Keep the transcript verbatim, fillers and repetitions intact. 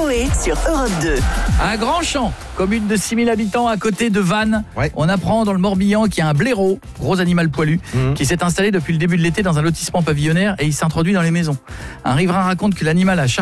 Coé sur Europe deux. À Grandchamp, commune de six mille habitants à côté de Vannes, Ouais. on apprend dans le Morbihan qu'il y a un blaireau, gros animal poilu, Mmh. qui s'est installé depuis le début de l'été dans un lotissement pavillonnaire et il s'introduit dans les maisons. Un riverain raconte que l'animal a